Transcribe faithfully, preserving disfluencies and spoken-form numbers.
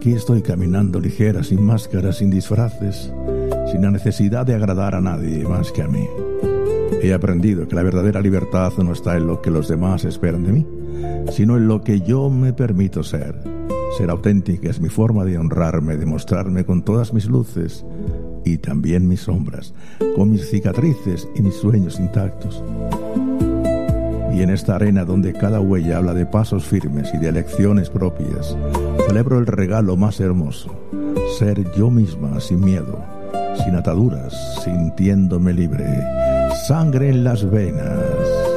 Aquí estoy caminando ligera, sin máscaras, sin disfraces, sin la necesidad de agradar a nadie más que a mí. He aprendido que la verdadera libertad no está en lo que los demás esperan de mí, sino en lo que yo me permito ser. Ser auténtica es mi forma de honrarme, de mostrarme con todas mis luces y también mis sombras, con mis cicatrices y mis sueños intactos. Y en esta arena donde cada huella habla de pasos firmes y de elecciones propias, celebro el regalo más hermoso: ser yo misma sin miedo, sin ataduras, sintiéndome libre. Sangre en las venas.